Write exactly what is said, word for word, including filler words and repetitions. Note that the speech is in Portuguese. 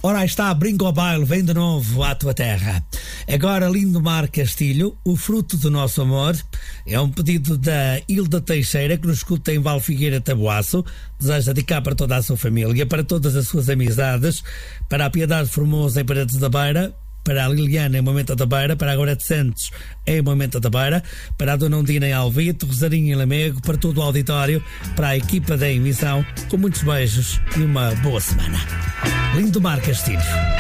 Ora, aí está, Brinco ao baile, vem de novo à tua terra. Agora, Lindomar Castilho, o fruto do nosso amor, é um pedido da Hilda Teixeira, que nos escuta em Valfigueira, Taboaço. Deseja dedicar para toda a sua família, para todas as suas amizades, para a Piedade Formosa em Paredes da Beira, para a Liliana em Momento da Beira, para a Gorete Santos em Momento da Beira, para a Dona Undina em Alvito, Rosarinho em Lamego, para todo o auditório, para a equipa da emissão, com muitos beijos e uma boa semana. Lindomar Castilho.